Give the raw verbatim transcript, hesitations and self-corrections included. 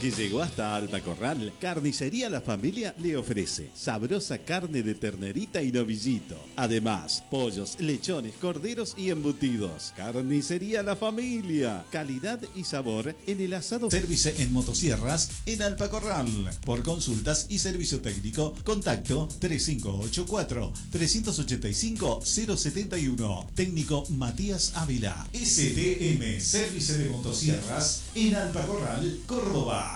que llegó hasta Alpacorral, Carnicería La Familia le ofrece sabrosa carne de ternerita y novillito. Además, pollos, lechones, corderos y embutidos. Carnicería La Familia. Calidad y sabor en el asado. Service en motosierras en Alpacorral. Por consultas y servicio técnico, contacto tres cinco ocho cuatro, tres ocho cinco, cero siete uno. Técnico Matías Ávila. S T M, Service de Motosierras en Alpacorral, Córdoba.